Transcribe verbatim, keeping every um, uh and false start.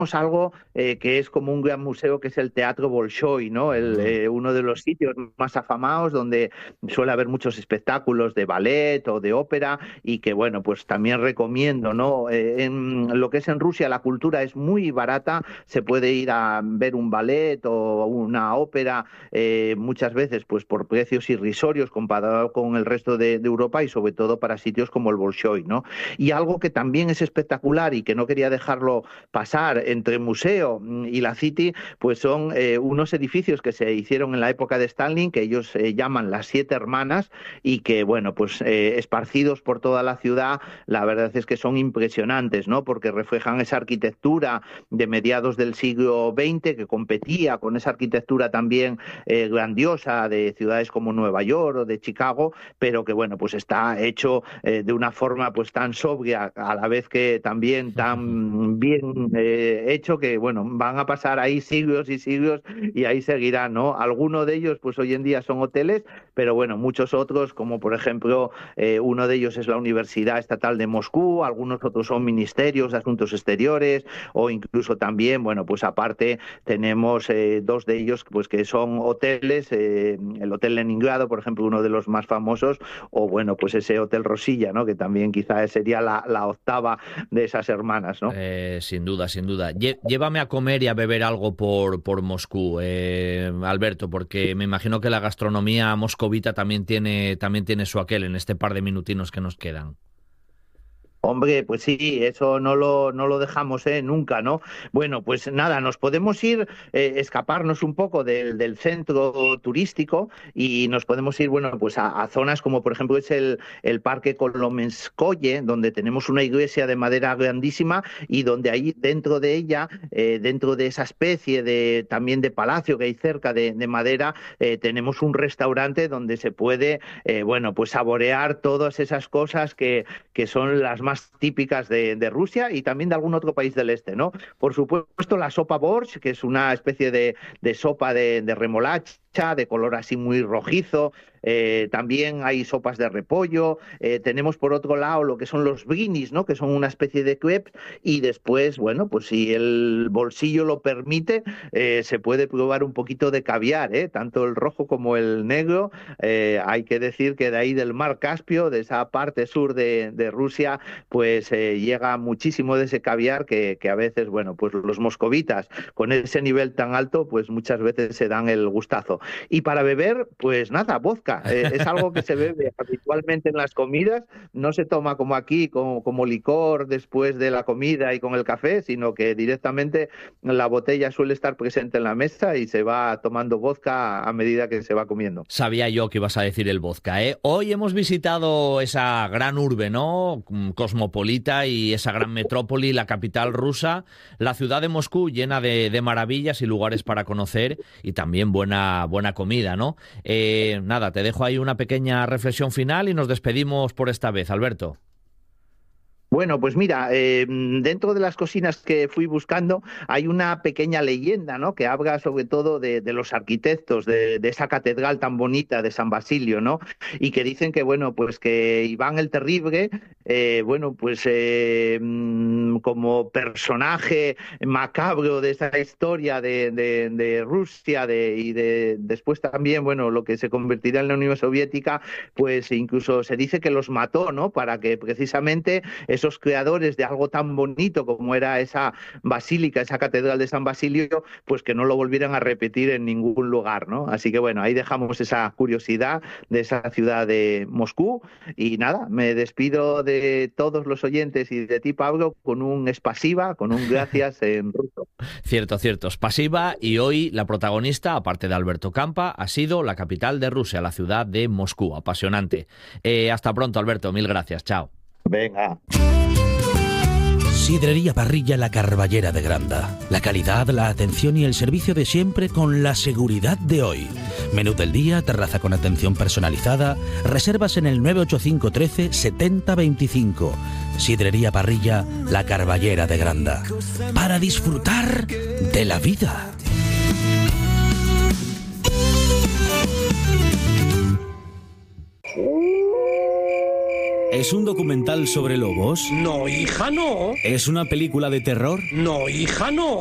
algo eh, que es como un gran museo, que es el Teatro Bolshoi, ¿no? El, eh, uno de los sitios más afamados donde suele haber muchos espectáculos de ballet o de ópera, y que, bueno, pues también recomiendo, ¿no? Eh, en lo que es en Rusia, la cultura es muy barata, se puede ir a ver un ballet o una ópera eh, muchas veces pues por precios irrisorios comparado con el resto de, de Europa, y sobre todo para sitios como el Bolshoi, ¿no? Y algo que también es espectacular y que no quería dejarlo pasar, entre el museo y la City, pues son eh, unos edificios que se hicieron en la época de Stalin, que ellos eh, llaman las Siete Hermanas, y que, bueno, pues eh, esparcidos por toda la ciudad, la verdad es que son impresionantes, ¿no? Porque reflejan esa arquitectura de mediados del siglo veinte que competía con esa arquitectura también eh, grandiosa de ciudades como Nueva York o de Chicago, pero que, bueno, pues está hecho eh, de una forma pues tan sobria, a la vez que también tan bien eh, hecho, que, bueno, van a pasar ahí siglos y siglos y ahí seguirán, ¿no? Algunos de ellos pues hoy en día son hoteles, pero, bueno, muchos otros, como por ejemplo eh, uno de ellos es la Universidad Estatal de Moscú, algunos otros son ministerios de Asuntos Exteriores, o incluso también, bueno, pues aparte tenemos eh, dos de ellos pues que son hoteles, eh, el Hotel Leningrado, por ejemplo, uno de los más famosos, o, bueno, pues ese Hotel Rosilla, ¿no? Que también quizás sería la, la octava de esas hermanas, ¿no? Eh, sin duda, sin duda. Lle- Llévame a comer y a beber algo por, por Moscú, eh, Alberto, porque me imagino que la gastronomía moscovita también tiene, también tiene su aquel en este par de minutinos que nos quedan. Hombre, pues sí, eso no lo, no lo dejamos ¿eh? nunca, ¿no? Bueno, pues nada, nos podemos ir, eh, escaparnos un poco del, del centro turístico, y nos podemos ir, bueno, pues a, a zonas como, por ejemplo, es el, el Parque Kolomenskoye, donde tenemos una iglesia de madera grandísima, y donde ahí dentro de ella, eh, dentro de esa especie de también de palacio que hay cerca de, de madera, eh, tenemos un restaurante donde se puede, eh, bueno, pues saborear todas esas cosas que, que son las más más típicas de, de Rusia y también de algún otro país del este, ¿no? Por supuesto, la sopa borsch, que es una especie de, de sopa de, de remolacha, de color así muy rojizo. Eh, también hay sopas de repollo. Eh, tenemos por otro lado lo que son los blinis, ¿no? Que son una especie de crepes, y después, bueno, pues si el bolsillo lo permite, eh, se puede probar un poquito de caviar, ¿eh? Tanto el rojo como el negro. Eh, hay que decir que de ahí del mar Caspio, de esa parte sur de, de Rusia, pues eh, llega muchísimo de ese caviar que, que a veces, bueno, pues los moscovitas con ese nivel tan alto, pues muchas veces se dan el gustazo. Y para beber, pues nada, vodka. Eh, es algo que se bebe habitualmente en las comidas, no se toma como aquí, como, como licor después de la comida y con el café, sino que directamente la botella suele estar presente en la mesa y se va tomando vodka a medida que se va comiendo. Sabía yo que ibas a decir el vodka, ¿eh? Hoy hemos visitado esa gran urbe, ¿no? Cosmopolita, y esa gran metrópoli, la capital rusa, la ciudad de Moscú, llena de, de maravillas y lugares para conocer, y también buena, buena comida, ¿no? Eh, nada, te dejo ahí una pequeña reflexión final y nos despedimos por esta vez, Alberto. Bueno, pues mira, eh, dentro de las cocinas que fui buscando hay una pequeña leyenda, ¿no? Que habla sobre todo de, de los arquitectos de, de esa catedral tan bonita de San Basilio, ¿no? Y que dicen que, bueno, pues que Iván el Terrible, eh, bueno, pues eh, como personaje macabro de esa historia de, de, de Rusia de, y de después también, bueno, lo que se convertirá en la Unión Soviética, pues incluso se dice que los mató, ¿no? Para que precisamente esos creadores de algo tan bonito como era esa basílica, esa catedral de San Basilio, pues que no lo volvieran a repetir en ningún lugar, ¿no? Así que bueno, ahí dejamos esa curiosidad de esa ciudad de Moscú, y nada, me despido de todos los oyentes y de ti, Pablo, con un spasiba, con un gracias en ruso. Cierto, cierto, spasiba, y hoy la protagonista, aparte de Alberto Campa, ha sido la capital de Rusia, la ciudad de Moscú. Apasionante. Eh, hasta pronto, Alberto, mil gracias, chao. Venga. Sidrería Parrilla La Carballera de Granda. La calidad, la atención y el servicio de siempre con la seguridad de hoy. Menú del día, terraza con atención personalizada. Reservas en el nueve ocho cinco trece setenta veinticinco. Sidrería Parrilla La Carballera de Granda. Para disfrutar de la vida. ¿Es un documental sobre lobos? No, hija, no. ¿Es una película de terror? No, hija, no.